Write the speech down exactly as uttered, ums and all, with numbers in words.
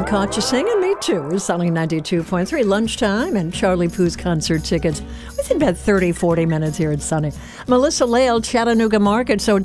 caught you singing. Me too. Sunny ninety-two point three. Lunchtime and Charlie Puth's concert tickets within about thirty, forty minutes here at Sunny. Melissa Lale, Chattanooga Market. So